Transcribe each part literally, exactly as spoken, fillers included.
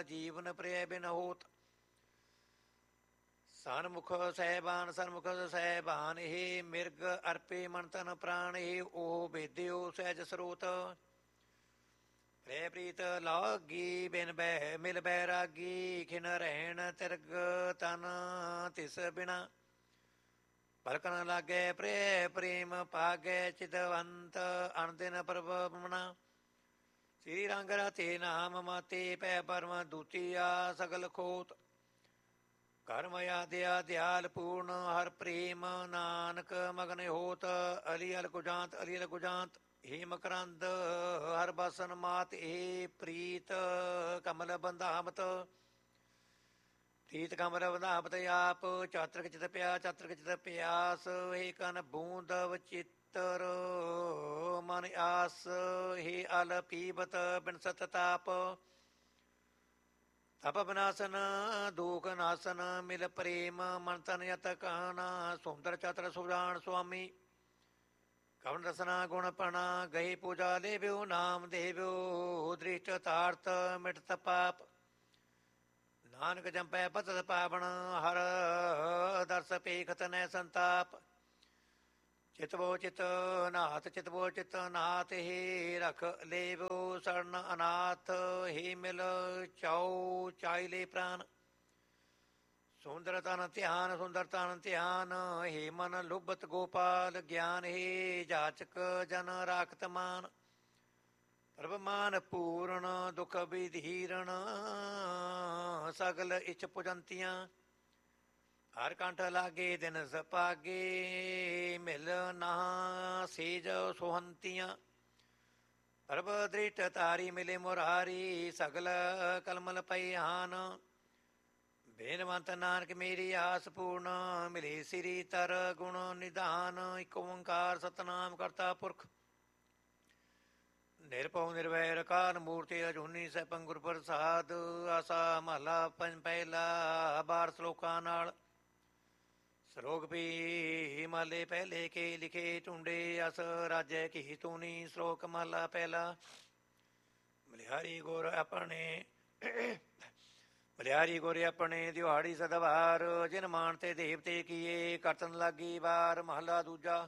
ਜੀਵਨ ਪ੍ਰਿਯ ਬਿਨ ਹੋਤ। ਸਨਮੁਖ ਸਹਿਬਾਨ ਸਨਮੁਖ ਸਹਿਬਾਨ ਇਹ ਮਿਰਗ ਅਰਪੇ ਮਨ ਤਨ ਪ੍ਰਾਣ ਇਹ ਉਹ ਵੇਦਿਓ ਸਹਿਜ ਸਰੋਤ। ਪ੍ਰੇ ਪ੍ਰੀਤ ਲਾਗੀ ਬਿਨ ਬਹਿ ਮਿਲ ਬੈਰਾਗੀ ਖਿਨ ਰਹਿਣ ਤਿਰਗ ਤਨ ਤਿਸ ਬਿਨਾ। ਪਲਕਣ ਲਾਗੇ ਪ੍ਰੇ ਪ੍ਰੇਮ ਪਾਗੇ ਚਿਤਵੰਤ ਅਨਦਿਨ ਪ੍ਰਭ ਮਨਾ। ਸ੍ਰੀ ਰੰਗ ਰਤੇ ਨਾਮ ਮਾਤੇ ਪੈ ਪਰਮ ਦੂਤੀਆ ਸਗਲ ਖੋਤ। ਕਰਮ ਆਦਿਆ ਦਿਆਲ ਪੂਰਨ ਹਰ ਪ੍ਰੇਮ ਨਾਨਕ ਮਗਨ ਹੋਤ। ਅਲੀ ਅਲ ਗੁਜਾਂਤ ਅਲੀ ਅਲ ਗੁਜਾਂਤ ਹੇ ਮਕਰੰਦ ਹਰ ਬਾਸਨ ਮਾਤ ਏ ਪ੍ਰੀਤ ਕਮਲ ਬੰਧਾਵਤ। ਪ੍ਰੀਤ ਕਮਲ ਬੰਧਾਵਤ ਆਪ ਚਾਤਰਕ ਚਿਤ ਪਿਆ ਚਾਤਰਕ ਚਿਤ ਪਿਆਸ। ਹੇ ਕਨ ਬੂੰਦ ਵਚਿੱਤਰ ਮਨ ਆਸ। ਹੇ ਅਲ ਪੀਬਤ ਬਿਨਸਤ ਤਾਪ। ਤਪ ਬਨਾਸਨ ਦੂਖ ਨਾਸਨ ਮਿਲ ਪ੍ਰੇਮ ਮਨ ਤਨ ਯਤ ਕਾਨਾ। ਸੁੰਦਰ ਚਤਰ ਸੁਜਾਨ ਸੁਆਮੀ ਕਵਨ ਰਸਨਾ ਗੁਣ ਪਣਾ। ਗਏ ਪੂਜਾ ਲੇਵਿਓ ਨਾਮ ਦੇਵਿਓ ਦ੍ਰਿਸ਼ਟ ਤਾਰਤ ਮਿਟਤ ਪਾਪ। ਨਾਨਕ ਜੰਪੈ ਪਤਤ ਪਾਵਨ ਹਰ ਦਰਸ ਪੇਖਤ ਨੈ ਸੰਤਾਪ। ਚਿਤਵੋ ਚਿਤ ਨਾਥ ਚਿਤਵੋ ਚਿਤ ਨਾਥ ਹੇ ਰਖ ਲੇਵੋ ਸਰਨ ਅਨਾਥ। ਹੇ ਮਿਲ ਚਾਉ ਚਾਈ ਲੈ ਪ੍ਰਾਨ। ਸੁੰਦਰ ਤਨ ਧਿਆਨ ਸੁੰਦਰ ਤਨ ਧਿਆਨ। ਹੇ ਮਨ ਲੁਭਤ ਗੋਪਾਲ ਗਿਆਨ। ਹੇ ਜਾਚਕ ਜਨ ਰਾਖਤ ਮਾਨ। ਪ੍ਰਭ ਮਾਨ ਪੂਰਨ ਦੁਖ ਵਿਧੀਰਨ ਸਗਲ ਇਛ ਪੁਜੰਤੀਆਂ। ਹਰ ਕੰਠ ਲਾਗੇ ਦਿਨ ਸਪਾਗੇ ਮਿਲ ਨਾ ਸੇਜ ਸੁਹੰਤੀਆਂ। ਪ੍ਰਭ ਦ੍ਰਿਸ਼ਟ ਤਾਰੀ ਮਿਲੇ ਮੁਰਾਰੀ ਸਗਲ ਕਲਮਲ ਪਈਹਾਨ। ਬੇਨਵੰਤ ਨਾਨਕ ਮੇਰੀ ਆਸ ਪੂਰਨ ਮਿਲੇ ਸ੍ਰੀ ਤਰ ਗੁਣ ਨਿਧਾਨ। ਇਕ ਓੰਕਾਰ ਸਤਨਾਮ ਕਰਤਾ ਪੁਰਖ ਨਿਰਭਉ ਨਿਰਵੈਰ ਅਕਾਲ ਮੂਰਤਿ ਅਜੂਨੀ ਸੈਭੰ ਗੁਰ ਪ੍ਰਸਾਦ। ਆਸਾ ਮਹਲਾ ਪੰਜ ਪਹਿਲਾ ਬਾਰ ਸਲੋਕਾਂ ਨਾਲ। ਸਲੋਕ ਵੀ ਮਾਲੇ ਪਹਿਲੇ ਕੇ ਲਿਖੇ ਟੁੰਡੇ ਅਸ ਰਾਜੈ ਕੀ ਤੂਨੀ। ਸਲੋਕ ਮਹਲਾ ਪਹਿਲਾ। ਬਲਿਹਾਰੀ ਗੁਰ ਆਪਣੇ ਬਲਿਹਾਰੀ ਗੁਰ ਆਪਣੇ ਦਿਹਾੜੀ ਸਦਵਾਰ। ਜਿਨ ਮਾਨ ਤੇ ਦੇਵਤੇ ਕੀਏ ਕਰਤਨ ਲਾਗੀ ਵਾਰ। ਮਹਲਾ ਦੂਜਾ।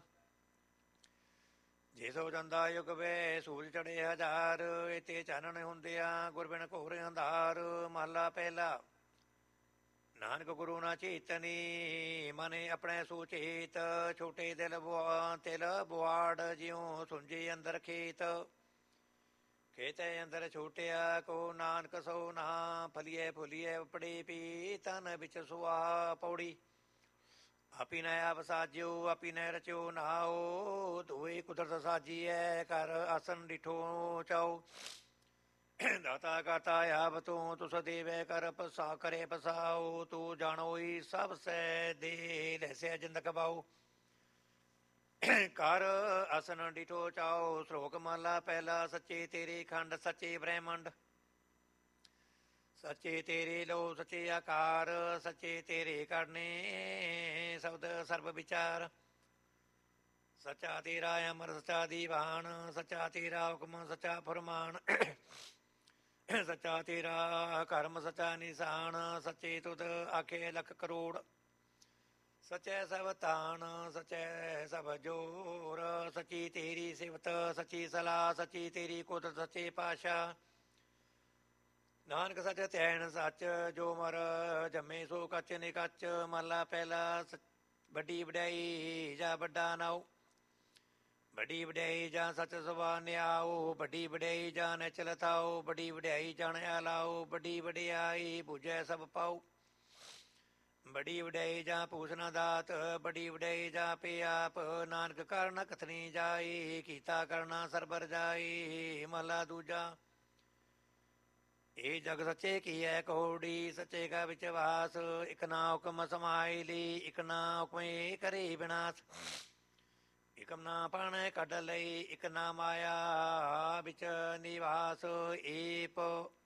ਜੇ ਸੋ ਜਾਂਦਾ ਯੁਗ ਵੇ ਸੂਰਜ ਚੜੇ ਹਜ਼ਾਰ। ਇਤੇ ਚਾਨਣ ਹੁੰਦਿਆਂ ਗੁਰ ਬਿਨ ਘੋਰ ਅੰਧਾਰ। ਮਹਲਾ ਪਹਿਲਾ। ਨਾਨਕ ਗੁਰੂ ਨਾ ਚੇਤਨੀ ਮਨੇ ਆਪਣੇ ਸੁਚੇਤ। ਛੋਟੇ ਦਿਲ ਬੁਆ ਤਿਲ ਬੁਆੜ ਜਿਉ ਸੁੰਜੇ ਅੰਦਰ ਖੇਤ। ਖੇਤੇ ਅੰਦਰ ਛੋਟਿਆ ਕੋ ਨਾਨਕ ਸੋ ਨਾ। ਫਲੀਏ ਫੁਲੀਏ ਪੜੇ ਪੀ ਤਨ ਵਿੱਚ ਸੁਆ ਪੌੜੀ। ਆਪੀ ਨੈ ਆਪ ਸਾਜਿਓ ਆਪੀ ਨੈ ਰਚਿਓ ਨਾਓ। ਦੋਏ ਕੁਦਰਤ ਸਾਜੀਐ ਕਰ ਆਸਨ ਡਿਠੋ ਚਾਓ। ਦਾਤਾ ਕਰਤਾ ਆਪ ਤੂੰ ਤੁਸ ਦੇਵੈ ਕਰ ਪਸਾ ਕਰੇ ਪਸਾਓ। ਤੂੰ ਜਾਣੋਈ ਸਭ ਸੈ ਦੇ ਲੈਸੈ ਜਿੰਦਕ ਬਾਓ। ਕਰ ਆਸਨ ਡਿਠੋ ਚਾਓ। ਸਲੋਕ ਮਹਲਾ ਪਹਿਲਾ। ਸੱਚੇ ਤੇਰੇ ਖੰਡ ਸੱਚੇ ਬ੍ਰਹਿਮੰਡ। ਸੱਚੇ ਤੇਰੇ ਲੋ ਸੱਚੇ ਆਕਾਰ। ਸੱਚੇ ਤੇਰੇ ਕਰਨੇ ਸ਼ਬਦ ਸਰਬ ਵਿਚਾਰ। ਸੱਚਾ ਤੇਰਾ ਅਮਰ ਸੱਚਾ ਦੀਵਾਨ। ਸੱਚਾ ਤੇਰਾ ਹੁਕਮ ਸੱਚਾ ਫਰਮਾਨ। ਸੱਚਾ ਤੇਰਾ ਕਰਮ ਸੱਚਾ ਨਿਸ਼ਾਨ। ਸੱਚੇ ਤੁਧ ਆਖੇ ਲੱਖ ਕਰੋੜ। ਸੱਚੈ ਸਭ ਤਾਣ ਸੱਚੈ ਸਭ ਜੋਰ। ਸੱਚੀ ਤੇਰੀ ਸਿਫਤ ਸੱਚੀ ਸਲਾਹ। ਸੱਚੀ ਤੇਰੀ ਕੁਦਰਤ ਸੱਚੇ ਪਾਤਸ਼ਾਹ। ਨਾਨਕ ਸੱਚ ਧਿਆਨ ਸੱਚ ਜੋ ਮਰ ਜੰਮੇ ਸੋ ਕੱਚ ਨਿਕੱਚ। ਮਹਲਾ ਪਹਿਲਾ। ਵੱਡੀ ਵਡਿਆਈ ਜਾਂ ਵੱਡਾ ਨਾਉ। ਵੱਡੀ ਵਡਿਆਈ ਜਾਂ ਸੱਚ ਸੁਭਾ ਨਿਆਓ। ਵੱਡੀ ਵਡਿਆਈ ਜਾਂ ਨਿਚਲ ਥਾਓ। ਵੱਡੀ ਵਡਿਆਈ ਜਾਣਿਆ ਲਾਓ। ਵੱਡੀ ਵਡਿਆਈ ਬੁਝੈ ਸਭ ਪਾਓ। ਵੱਡੀ ਵਡਿਆਈ ਜਾਂ ਪੂਛਨਾ ਦਾਤ। ਵੱਡੀ ਵਡਿਆਈ ਜਾਂ ਪੇ ਆਪ। ਨਾਨਕ ਕਰਨ ਕਥਨੀ ਜਾਈ ਕੀਤਾ ਕਰਨਾ ਸਰਬਰ ਜਾਈ। ਮਹਲਾ ਦੂਜਾ। ਇਹ ਜਗ ਸੱਚੇ ਕੀ ਹੈ ਕੌੜੀ। ਸੱਚੇ ਕਾ ਵਿਚਵਾਸ। ਇਕ ਨਾ ਹੁਕਮ ਸਮਾਈ ਲਈ ਇਕ ਨਾ ਹੁਕਮੇ ਕਰੇ ਵਿਨਾਸ਼। ਇਕਮ ਨਾ ਪਾਣੈ ਕੱਢ ਲਈ ਇਕ ਨਾ ਮਾਇਆ ਵਿੱਚ ਨਿਵਾਸ। ਏਪ